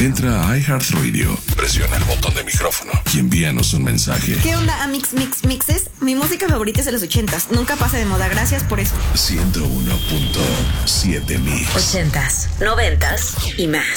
Entra a iHeartRadio, presiona el botón de micrófono y envíanos un mensaje. ¿Qué onda, Mixes? Mi música favorita es de los 80s. Nunca pasa de moda. Gracias por eso. 101.7 Mix. 80s, 90s y más.